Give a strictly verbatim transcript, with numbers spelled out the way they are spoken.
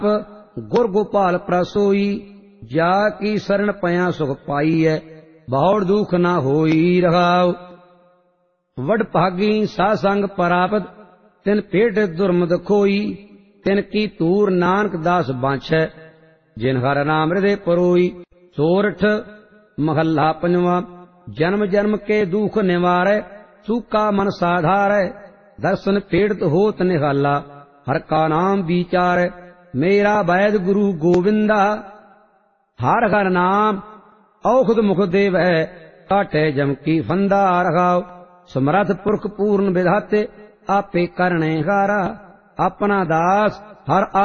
गुर गोपाल प्रसोई, जाकी शरण पया सुख पाई है, बहुड़ दुख न होई रहाओ। वड भागी सासंग परापत, तिन पेट दुर्मद खोई, तिन की तूर नानक दास बांछै, जिन हर नाम हृदय परोई। सोरठ महला पंजवा। जन्म जन्म के दुख निवारै, सूका मन साधारै, दर्शन पीड़ित होत निहाला, हर का नाम विचारै। मेरा वैद गुरु गोविंदा, हर हर नाम औखद मुख देवै, काटै जम की फंदा रहाओ। समर्थ पुरख पूर्ण विधाते, आपे करणे हारा, अपना दास हर